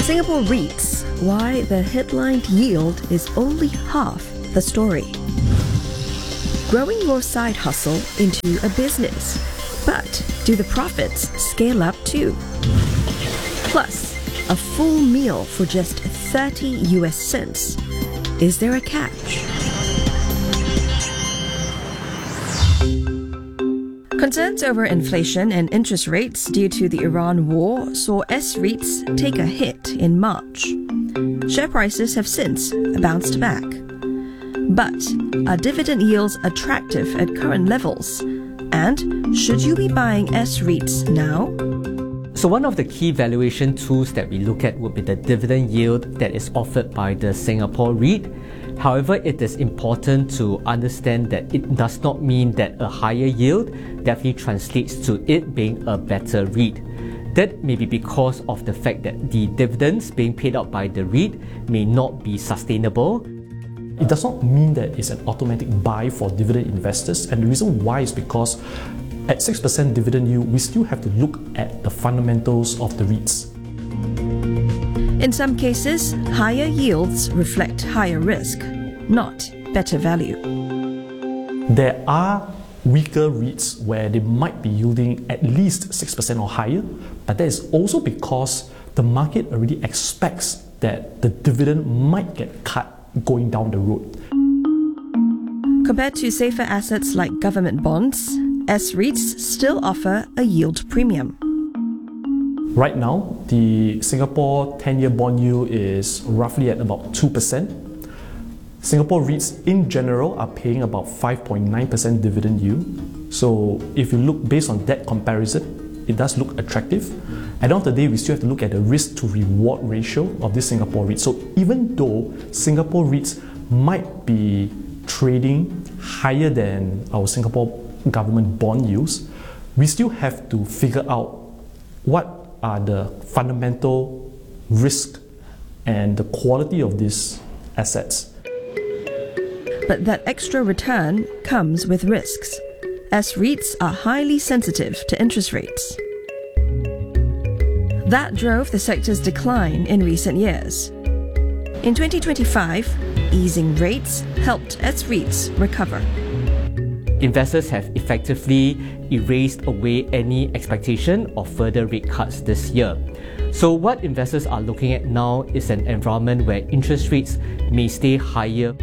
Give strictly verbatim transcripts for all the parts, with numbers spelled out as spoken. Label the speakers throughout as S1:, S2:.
S1: Singapore REITs, why the headlined yield is only half the story. Growing your side hustle into a business, but do the profits scale up too? Plus, a full meal for just thirty U S cents. Is there a catch? Concerns over inflation and interest rates due to the Iran war saw S-REITs take a hit in March. Share prices have since bounced back. But are dividend yields attractive at current levels? And should you be buying S-REITs now?
S2: So one of the key valuation tools that we look at would be the dividend yield that is offered by the Singapore REIT. However, it is important to understand that it does not mean that a higher yield definitely translates to it being a better REIT. That may be because of the fact that the dividends being paid out by the REIT may not be sustainable.
S3: It does not mean that it's an automatic buy for dividend investors, and the reason why is because at six percent dividend yield, we still have to look at the fundamentals of the REITs.
S1: In some cases, higher yields reflect higher risk, not better value.
S3: There are weaker REITs where they might be yielding at least six percent or higher, but that is also because the market already expects that the dividend might get cut going down the road.
S1: Compared to safer assets like government bonds, S-REITs still offer a yield premium.
S3: Right now, the Singapore ten-year bond yield is roughly at about two percent. Singapore REITs in general are paying about five point nine percent dividend yield. So if you look based on that comparison, it does look attractive. At the end of the day, we still have to look at the risk to reward ratio of this Singapore REIT. So even though Singapore REITs might be trading higher than our Singapore government bond yields, we still have to figure out what are the fundamental risk and the quality of these assets.
S1: But that extra return comes with risks. S-REITs are highly sensitive to interest rates. That drove the sector's decline in recent years. In twenty twenty-five, easing rates helped S-REITs recover.
S2: Investors have effectively erased away any expectation of further rate cuts this year. So what investors are looking at now is an environment where interest rates may stay higher.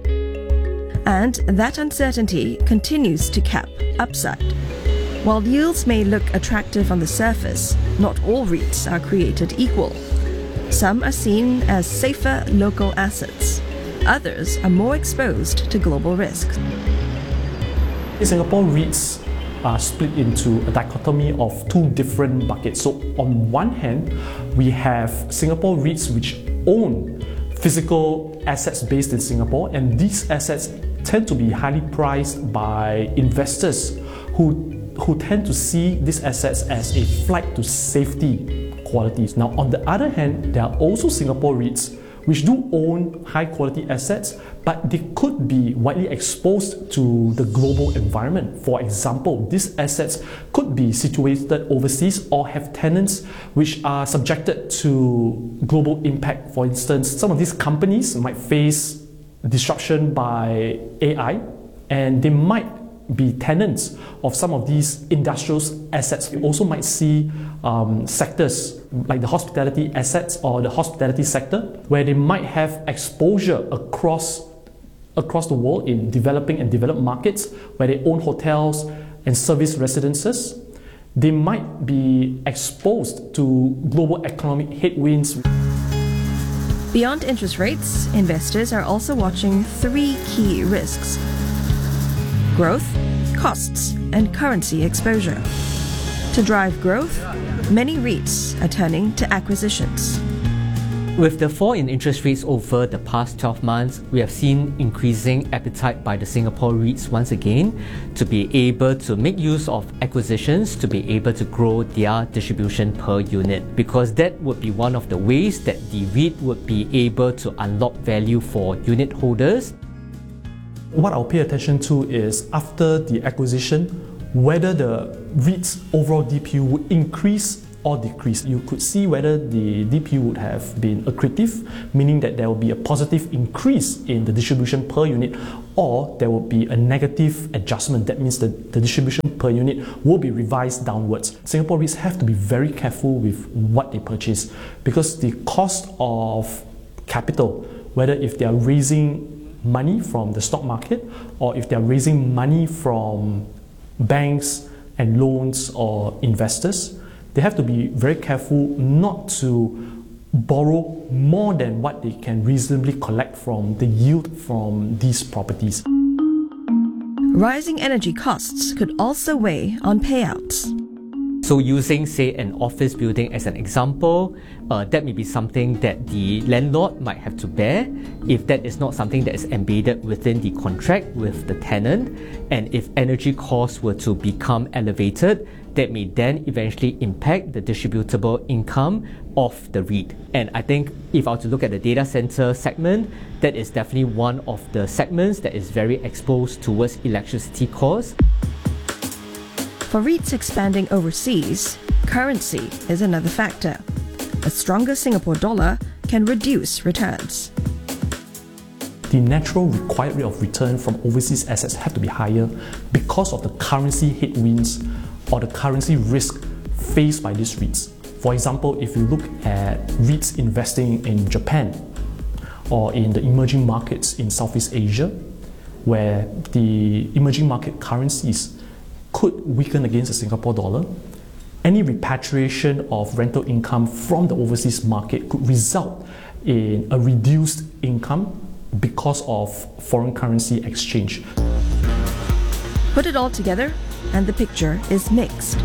S1: And that uncertainty continues to cap upside. While yields may look attractive on the surface, not all REITs are created equal. Some are seen as safer local assets. Others are more exposed to global risk.
S3: Singapore REITs are split into a dichotomy of two different buckets. So on one hand, we have Singapore REITs which own physical assets based in Singapore, and these assets tend to be highly priced by investors who, who tend to see these assets as a flight to safety qualities. Now, on the other hand, there are also Singapore REITs which do own high-quality assets, but they could be widely exposed to the global environment. For example, these assets could be situated overseas or have tenants which are subjected to global impact. For instance, some of these companies might face disruption by A I, and they might be tenants of some of these industrial assets. We also might see um, sectors like the hospitality assets or the hospitality sector where they might have exposure across across the world in developing and developed markets where they own hotels and service residences. They might be exposed to global economic headwinds.
S1: Beyond interest rates, investors are also watching three key risks: growth, costs, and currency exposure. To drive growth, many REITs are turning to acquisitions.
S2: With the fall in interest rates over the past twelve months, we have seen increasing appetite by the Singapore REITs once again to be able to make use of acquisitions to be able to grow their distribution per unit, because that would be one of the ways that the REIT would be able to unlock value for unit holders.
S3: What I'll pay attention to is after the acquisition, whether the REIT's overall D P U would increase or decrease. You could see whether the D P U would have been accretive, meaning that there will be a positive increase in the distribution per unit, or there will be a negative adjustment. That means that the distribution per unit will be revised downwards. Singapore REITs have to be very careful with what they purchase, because the cost of capital, whether if they are raising money from the stock market or if they are raising money from banks and loans or investors, they have to be very careful not to borrow more than what they can reasonably collect from the yield from these properties.
S1: Rising energy costs could also weigh on payouts.
S2: So using, say, an office building as an example, uh, that may be something that the landlord might have to bear if that is not something that is embedded within the contract with the tenant. And if energy costs were to become elevated, that may then eventually impact the distributable income of the REIT. And I think if I were to look at the data center segment, that is definitely one of the segments that is very exposed towards electricity costs.
S1: For REITs expanding overseas, currency is another factor. A stronger Singapore dollar can reduce returns.
S3: The natural required rate of return from overseas assets have to be higher because of the currency headwinds or the currency risk faced by these REITs. For example, if you look at REITs investing in Japan or in the emerging markets in Southeast Asia, where the emerging market currencies could weaken against the Singapore dollar, any repatriation of rental income from the overseas market could result in a reduced income because of foreign currency exchange.
S1: Put it all together, and the picture is mixed.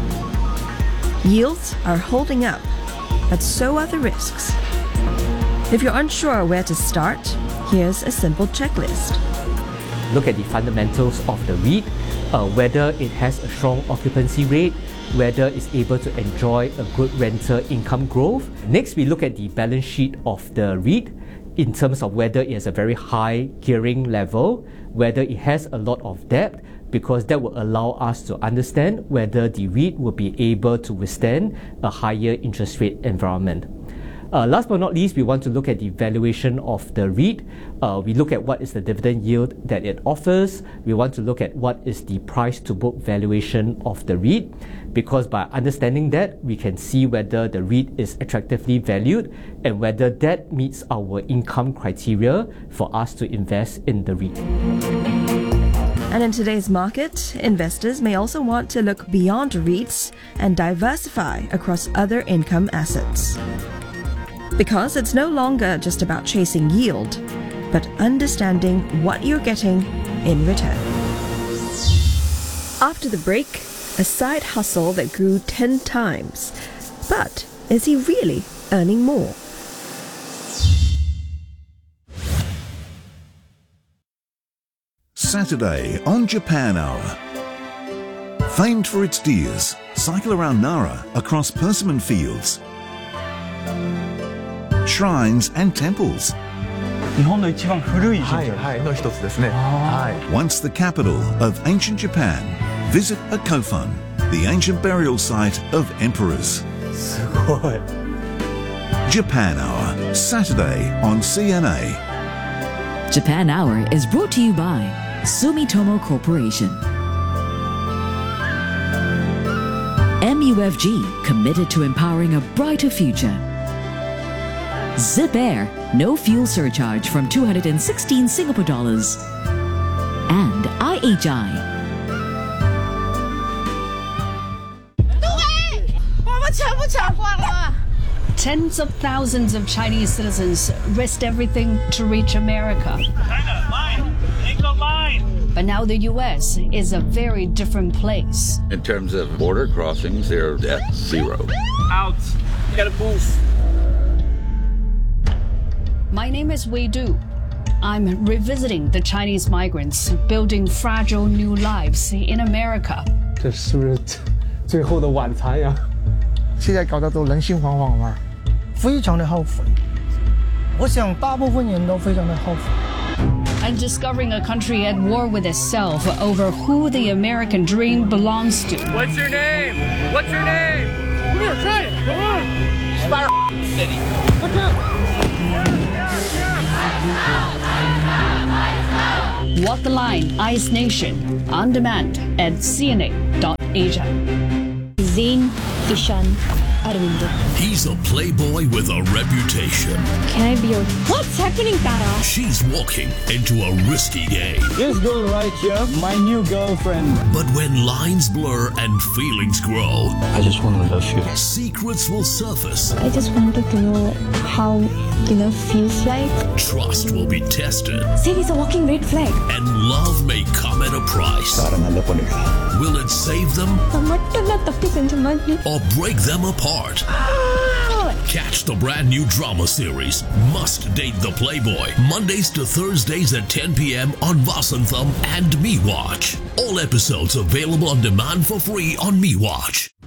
S1: Yields are holding up, but so are the risks. If you're unsure where to start, here's a simple checklist.
S2: Look at the fundamentals of the REIT, uh, whether it has a strong occupancy rate, whether it's able to enjoy a good rental income growth. Next, we look at the balance sheet of the REIT in terms of whether it has a very high gearing level, whether it has a lot of debt, because that will allow us to understand whether the REIT will be able to withstand a higher interest rate environment. Uh, last but not least, we want to look at the valuation of the REIT. Uh, we look at what is the dividend yield that it offers. We want to look at what is the price to book valuation of the REIT, because by understanding that, we can see whether the REIT is attractively valued and whether that meets our income criteria for us to invest in the REIT.
S1: And in today's market, investors may also want to look beyond REITs and diversify across other income assets. Because it's no longer just about chasing yield, but understanding what you're getting in return. After the break, a side hustle that grew ten times. But is he really earning more?
S4: Saturday on Japan Hour. Famed for its deers, cycle around Nara across persimmon fields, shrines and temples.
S5: 日本の一番古い神社。
S6: はいはいの一つですね。はい。
S4: Once the capital of ancient Japan, visit a Kofun, the ancient burial site of emperors.
S6: すごい。
S4: Japan Hour, Saturday on C N A.
S7: Japan Hour is brought to you by Sumitomo Corporation. M U F G, committed to empowering a brighter future. Zip Air, no fuel surcharge from two hundred sixteen Singapore dollars. And I H I.
S8: Tens of thousands of Chinese citizens risked everything to reach America.
S9: China, line! Ain't line!
S8: But now the U S is a very different place.
S10: In terms of border crossings, they're at zero.
S9: Out! You gotta move.
S8: My name is Wei Du. I'm revisiting the Chinese migrants, building fragile new lives in America.
S11: 这是不是最后的晚餐呀？
S12: 现在搞得都人心惶惶嘛，非常的后悔。我想大部分人都非常的后悔。
S8: And discovering a country at war with itself over who the American dream belongs to.
S9: What's your name? What's your name?
S13: try it. Come on. Fire. Steady. Look up.
S8: Walk the Line, Ice Nation, on demand at c n a dot asia.
S14: Zain Ishan Arvind.
S15: He's a playboy with a reputation.
S14: Can I be your... What's happening, Tara?
S15: She's walking into a risky game.
S5: This girl right here, my new girlfriend.
S15: But when lines blur and feelings grow,
S5: I just want to love you.
S15: Secrets will surface.
S14: I just wanted to know how, you know, feels like.
S15: Trust will be tested.
S14: See, it's a walking red flag.
S15: And love may come at a price. Will it save them? Or break them apart? Catch the brand new drama series, Must Date the Playboy, Mondays to Thursdays at ten p.m. on Vasantham and MeWatch. All episodes available on demand for free on MeWatch.